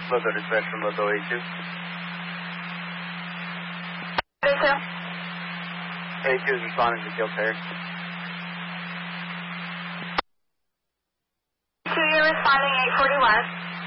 Local dispatch from Local 82. 82. 82 is responding to kill pair. 2, you're responding 840 West.